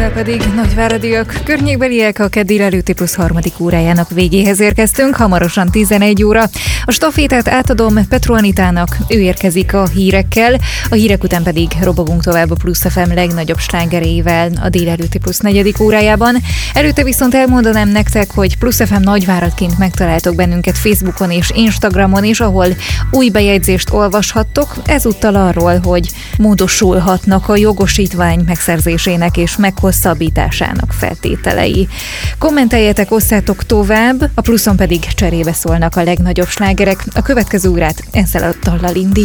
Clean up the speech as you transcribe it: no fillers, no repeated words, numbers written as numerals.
Pedig nagyváradiak, környékbeliek a keddi délelőtti plusz harmadik órájának végéhez érkeztünk, hamarosan 11 óra. A stafétát átadom Petro Anitának, ő érkezik a hírekkel, a hírek után pedig robogunk tovább a Plusz FM legnagyobb slágerével a délelőtti plusz negyedik órájában. Előtte viszont elmondanám nektek, hogy Plusz FM nagyváradként megtaláltok bennünket Facebookon és Instagramon is, ahol új bejegyzést olvashattok, ezúttal arról, hogy módosulhatnak a jogosítvány megszerzésének és meghosszabbításának feltételei. Kommenteljetek, osszátok tovább, a Pluszon pedig cserébe szólnak a legnagyobb slágerek. A következő órát ezzel a dallal indítjuk.